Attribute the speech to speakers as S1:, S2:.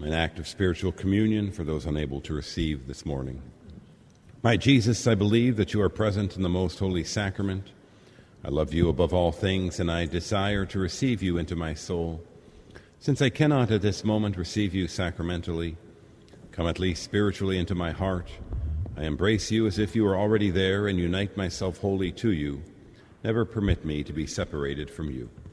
S1: an act of spiritual communion for those unable to receive this morning. My Jesus, I believe that you are present in the most holy sacrament. I love you above all things, and I desire to receive you into my soul. Since I cannot at this moment receive you sacramentally, come at least spiritually into my heart. I embrace you as if you were already there and unite myself wholly to you. Never permit me to be separated from you.